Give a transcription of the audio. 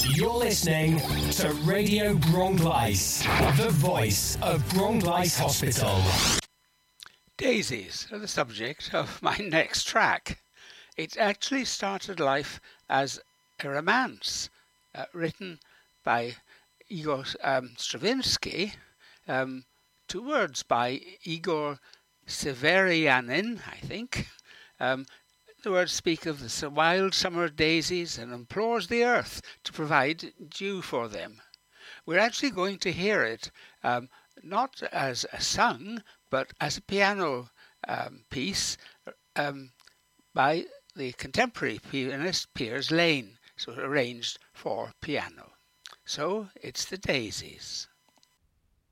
You're listening to Radio Bronglais, the voice of Bronglais Hospital. Daisies are the subject of my next track. It actually started life as a romance written by Igor Stravinsky, two words by Igor Severianin, I think. The words speak of the wild summer daisies and implores the earth to provide dew for them. We're actually going to hear it not as a sung, but as a piano piece by the contemporary pianist Piers Lane, so arranged for piano. So it's the Daisies.